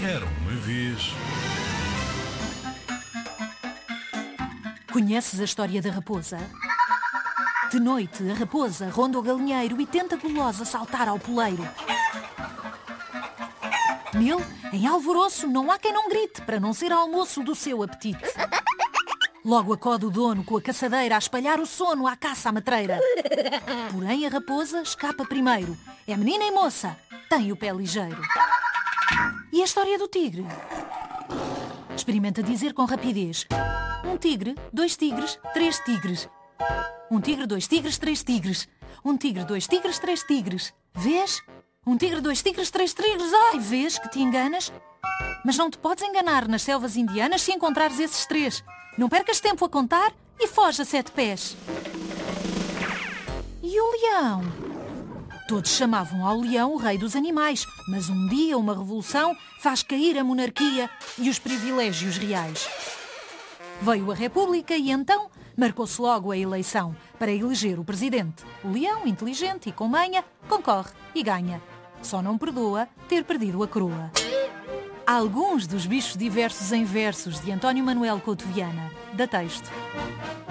Era uma vez. Conheces a história da raposa? De noite, a raposa ronda o galinheiro e tenta gulosa saltar ao poleiro. Nele, em alvoroço, não há quem não grite para não ser almoço do seu apetite. Logo acode o dono com a caçadeira a espalhar o sono à caça à matreira. Porém, a raposa escapa primeiro. É menina e moça, tem o pé ligeiro. E a história do tigre? Experimenta dizer com rapidez. Um tigre, 2 tigres, 3 tigres. Um tigre, 2 tigres, 3 tigres. Um tigre, 2 tigres, 3 tigres. Vês? Um tigre, 2 tigres, 3 tigres. Ai, vês que te enganas? Mas não te podes enganar nas selvas indianas se encontrares esses 3. Não percas tempo a contar e foge a 7 pés. E o leão? Todos chamavam ao leão o rei dos animais, mas um dia uma revolução faz cair a monarquia e os privilégios reais. Veio a República e então marcou-se logo a eleição para eleger o presidente. O leão, inteligente e com manha, concorre e ganha. Só não perdoa ter perdido a coroa. Alguns dos bichos diversos em versos de António Manuel Couto Viana, da Texto.